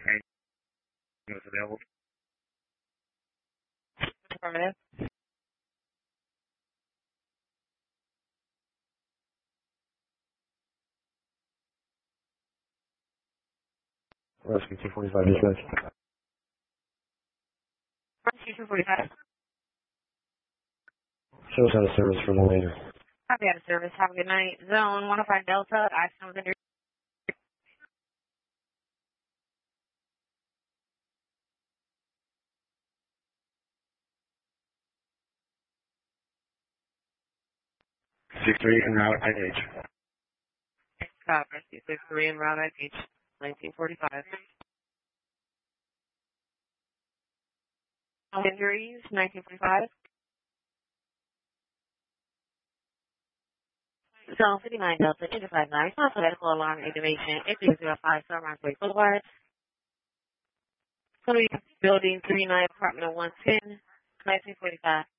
and was available. Affirmative. Rescue 245 dispatch. Rescue 245. Show us out of service for the later. Copy out of service. Have a good night. Zone 105 Delta. Accident was injured. Six three en route IH. Scott, Rescue 63 en route IH 1945. Injuries 1945. Zone 59 Delta, Inter 59, alphabetical alarm activation, 8005 Sunrise Way Boulevard. Building 39, apartment 110, 1945.